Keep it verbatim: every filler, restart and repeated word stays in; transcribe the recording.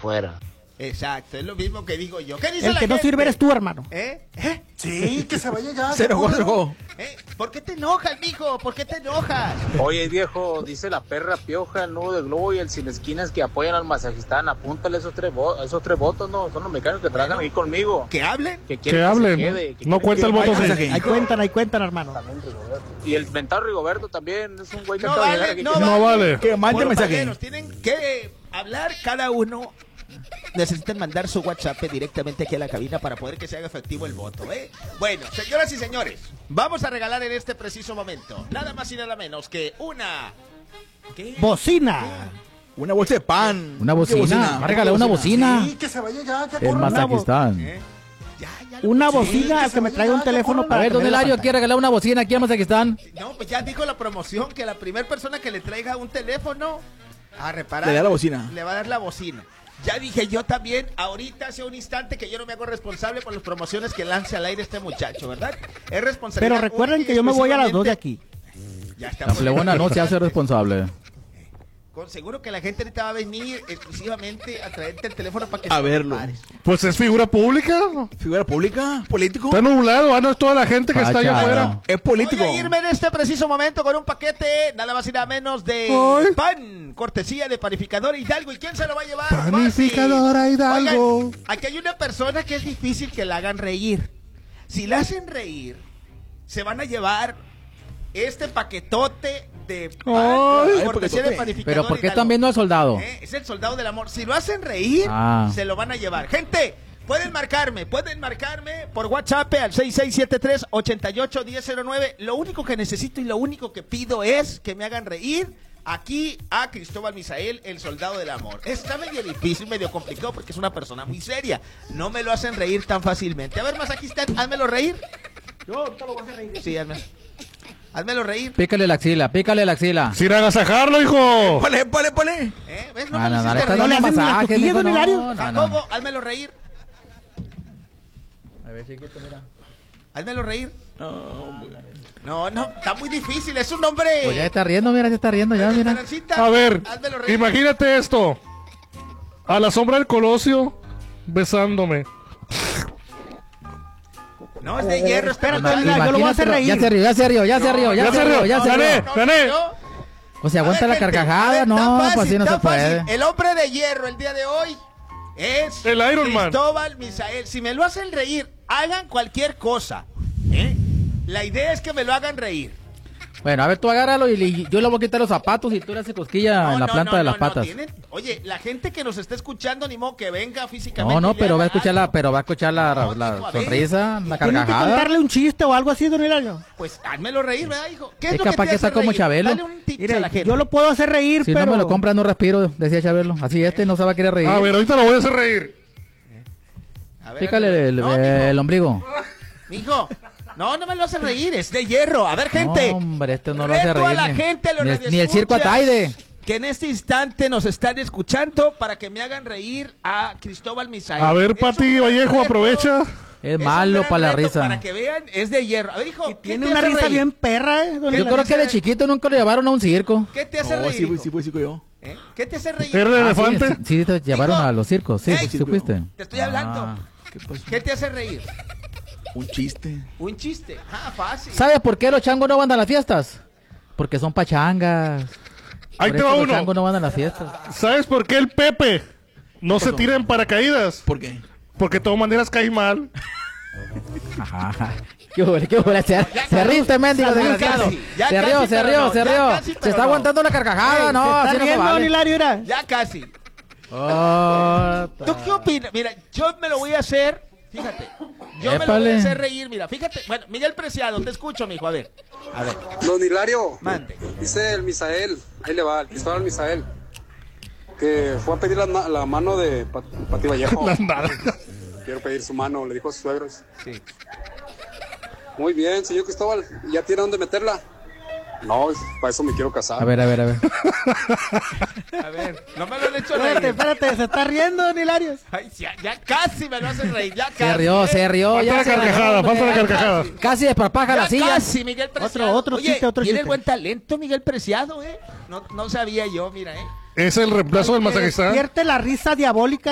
fuera. Exacto, es lo mismo que digo yo. ¿Qué dice El la que no gente? sirve eres tú, hermano. ¿Eh? ¿Eh? Sí, que se vaya ya. Se enojó, se enojó. ¿Eh? ¿Por qué te enojas, mijo? ¿Por qué te enojas? Oye, viejo, dice la perra pioja, el nudo de globo y el sin esquinas que apoyan al masajistán. Apúntale esos tres, vo- esos tres votos, ¿no? Son los mecánicos que trabajan aquí conmigo. ¿Que hablen? Que, Que quieren se hablen. quede, que No quieren cuenta el que- voto, Vaya, sí. Ahí cuentan, ahí cuentan, hermano. Y el mentado Rigoberto también es un güey que No acaba de llegar vale, aquí. no que- No vale. Que mande mensaje. Compañeros, tienen que hablar cada uno. Necesitan mandar su WhatsApp directamente aquí a la cabina para poder que se haga efectivo el voto, ¿eh? Bueno, señoras y señores, vamos a regalar en este preciso momento nada más y nada menos que una... ¿Qué? Bocina. Una bolsa de pan. Una ¿Qué bocina. Va a regalar una bocina. Sí, que se vaya ya. Que El corra. Mazajistán. ¿Eh? Ya, ya lo Una escuché. bocina que me traiga un teléfono A para ver, don poner la Hilario pantalla. quiere regalar una bocina aquí a Mazajistán. No, pues ya dijo la promoción que la primera persona que le traiga un teléfono a reparar Le da la bocina. le va a dar la bocina. Ya dije yo también, ahorita hace un instante que yo no me hago responsable por las promociones que lance al aire este muchacho, ¿verdad? Es responsabilidad. Pero recuerden única que y yo me voy a las dos de exclusivamente- aquí. Ya está. La plebona no se hace responsable. Con seguro que la gente ahorita va a venir exclusivamente a traerte el teléfono para que A se lo verlo. repares. Pues es figura pública. Figura pública, político. Está nublado, ah, no es toda la gente que está allá Fachada. afuera. Es político. Voy a irme en este preciso momento con un paquete, nada más y nada menos de Ay. pan, cortesía de Panificadora Hidalgo. ¿Y quién se lo va a llevar? Panificadora Fácil. Hidalgo. Oigan, aquí hay una persona que es difícil que la hagan reír. Si la hacen reír, se van a llevar este paquetote de pan, Ay. cortesía de Paquetote. Panificadora Pero ¿por qué Hidalgo. están viendo al soldado? ¿Eh? Es el soldado del amor. Si lo hacen reír, Ah. se lo van a llevar. Gente, pueden marcarme, pueden marcarme por WhatsApp al seis seis siete tres, ocho ocho, uno cero cero nueve. Lo único que necesito y lo único que pido es que me hagan reír aquí a Cristóbal Misael, el soldado del amor. Está medio difícil, medio complicado porque es una persona muy seria. No me lo hacen reír tan fácilmente. A ver, más aquí está, házmelo reír. Yo ahorita lo voy a hacer reír. Sí, hazme. Házmelo reír. Pícale la axila, pícale la axila. Sin agasajarlo, hijo. Ponle, ponle, ponle. ¿Eh? ¿Ves? No Ah, me no, lo no, le hiciste está reír. no le dando hacen las masajes, cosquillas, mijo, don Hilario. no, no, no. Jacobo, házmelo reír. A ver, chiquito, mira. Házmelo reír. No, no, está muy difícil, es un hombre. Pues ya se está riendo, mira, ya está riendo, ya, mira. Esperancita, A ver, házmelo reír. imagínate esto. A la sombra del Colosio, besándome. No, es de hierro, espérate. Espérate, mira, yo lo voy a hacer Imagínatelo, reír. Ya se rió, ya se rió, ya se rió, ya se rió, ya se gané. rió. gané. O sea, aguanta la carcajada, no, pues así no se puede. El hombre de hierro el día de hoy es El Iron Man. Cristóbal Misael. Si me lo hacen reír, hagan cualquier cosa. ¿eh? La idea es que me lo hagan reír. Bueno, a ver, tú agárralo y le- yo le voy a quitar los zapatos y tú le haces cosquilla No, en la no, planta no, de no, las no, patas. tienen- Oye, la gente que nos está escuchando, ni modo que venga físicamente. No, no, y le pero va a haga escuchar la, algo. pero va a escuchar la, No, la hijo, a ver. sonrisa, la Tienen que carcajada. contarle un chiste o algo así, don Hilario. Pues házmelo reír, ¿verdad, hijo? ¿Qué es, Es lo que capaz te que hace está como reír? Chabelo. Dale un tip a Mire, la gente. yo lo puedo hacer reír, Si pero... no me lo compras, no respiro, decía Chabelo. Así este no se va a querer reír. A ver, ahorita lo voy a hacer reír. A ver, Pícale el, no, el ombligo. Mijo, no, no me lo hace reír, es de hierro. A ver, gente. No, hombre, este no lo hace reto a reír. la ni- gente, los ni, el- ni el circo radioescuchas, Ataide. que en este instante nos están escuchando para que me hagan reír a Cristóbal Misael. A ver, Es Pati un Vallejo, reto, aprovecha. Es un malo gran para la reto risa. Para que vean, es de hierro. A ver, hijo, ¿qué Tiene te una hace risa reír? bien perra, eh, don ¿Qué Yo Hilario. creo que de chiquito nunca lo llevaron a un circo. ¿Qué te hace No, reír? sí, hijo? sí, sí, sí, yo. ¿Eh? ¿Qué te hace reír? ¿Eres el Ah, sí, elefante? sí, sí, te llevaron Hijo. a los circos. Sí, Ey, sí, supiste. Te estoy hablando. Ah. ¿Qué pasó? ¿Qué te hace reír? Un chiste. Un chiste. Ah, fácil. ¿Sabes por qué los changos no van a las fiestas? Porque son pachangas. Ahí Por te eso va los uno. changos no van a las fiestas. ¿Sabes por qué el Pepe no se tira en paracaídas? ¿Por qué? Porque de todas maneras cae mal. Ajá. ¿Qué huele, qué huele? Se, se ríe este mendigo Ya desgraciado. casi, ya Se casi, rió, se pero rió, no, se ya rió. casi, Se pero está no. aguantando la carcajada, Ey, no, se está así no se riendo, don vale. Hilario, mira. Ya casi. Oh, ¿Tú qué opinas? Mira, yo me lo voy a hacer. Fíjate. Yo me lo voy Épale. a hacer reír. Mira, fíjate. Bueno, Miguel Preciado, te escucho, mijo. A ver. A ver. Don Hilario, Mande. dice el Misael, ahí le va, el Cristóbal Misael, que fue a pedir la, na- la mano de Pat- Pati Vallejo. Las nalgas. Quiero pedir su mano, le dijo a sus suegros. Sí. Muy bien, señor Cristóbal, ¿ya tiene dónde meterla? No, para eso me quiero casar. A ver, a ver, a ver. A ver. No me lo han hecho Espérate, reír. espérate, se está riendo, don Hilario. Ay, ya, ya casi me lo hacen reír. Ya casi. Se rió, ¿eh? se rió. Falta Ya la se rió, carcajada, hombre. falta la carcajada. Casi desparpaja Ya la silla. casi, Miguel Preciado. Otro- otro Oye, chiste, otro Tienes chiste. buen talento, Miguel Preciado, ¿eh? No, no sabía yo, mira, ¿eh? Es el reemplazo del masajista. Despierte la risa diabólica